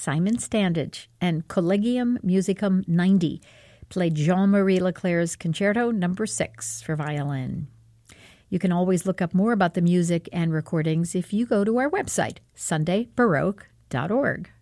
Simon Standage, and Collegium Musicum 90 played Jean-Marie Leclerc's Concerto No. 6 for violin. You can always look up more about the music and recordings if you go to our website, sundaybaroque.org.